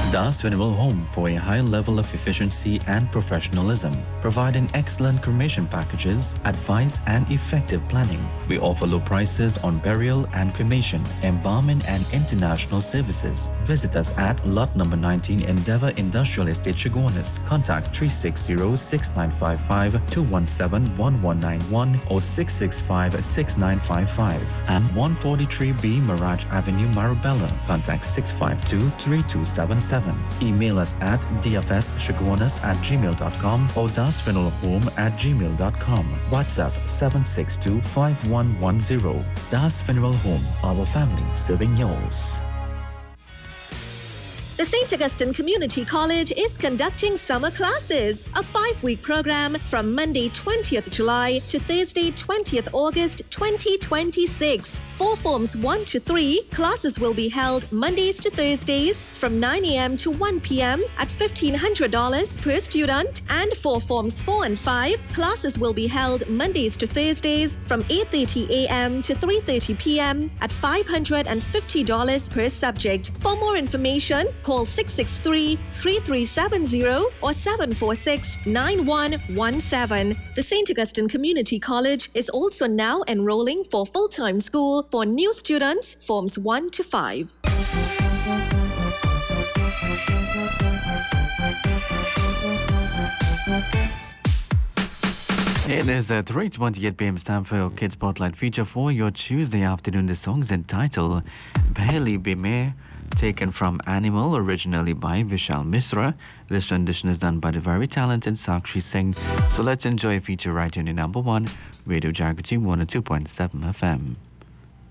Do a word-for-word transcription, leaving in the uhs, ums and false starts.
Das Funeral Home for a high level of efficiency and professionalism, providing excellent cremation packages, advice and effective planning. We offer low prices on burial and cremation, embalming and international services. Visit us at lot number nineteen Endeavour Industrial Estate, Chaguanas. Contact three six zero, six nine five five, two one seven, one one nine one or six six five, six nine five five. And one forty-three B Mirage Avenue, Marabella. Contact six five two, three two seven seven. Email us at d f s chaguanas at gmail dot com or dasfuneralhome at gmail dot com. WhatsApp seven six two, five one one zero. Das Funeral Home, our family serving yours. The Saint Augustine Community College is conducting summer classes, a five-week program from Monday twentieth July to Thursday twentieth August twenty twenty-six. For Forms one to three, classes will be held Mondays to Thursdays from nine a m to one p m at fifteen hundred dollars per student. And for Forms four and five, classes will be held Mondays to Thursdays from eight thirty a m to three thirty p m at five hundred fifty dollars per subject. For more information, call six six three, three three seven zero or seven four six, nine one one seven. The Saint Augustine Community College is also now enrolling for full-time school for new students, Forms one to five. It is uh, three twenty-eight p m time for your Kids Spotlight feature for your Tuesday afternoon. The song is entitled Pehli Bime, taken from Animal, originally by Vishal Misra. This rendition is done by the very talented Sakshi Singh. So let's enjoy a feature right here in number one, Radio Jagrati one oh two point seven F M.